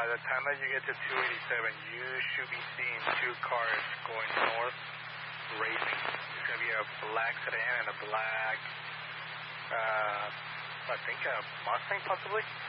by the time that you get to 287, you should be seeing two cars going north racing. It's going to be a black sedan and a black, I think a Mustang possibly.